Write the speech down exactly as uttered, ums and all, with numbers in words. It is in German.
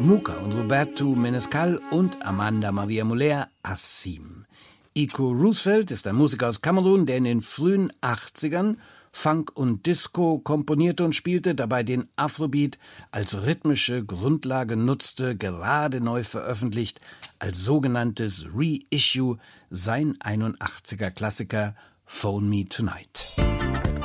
Muka und Roberto Menescal und Amanda Maria Moller Assim. Iko Roosevelt ist ein Musiker aus Kamerun, der in den frühen achtzigern Funk und Disco komponierte und spielte, dabei den Afrobeat als rhythmische Grundlage nutzte, gerade neu veröffentlicht, als sogenanntes Reissue, sein einundachtziger Klassiker Phone Me Tonight.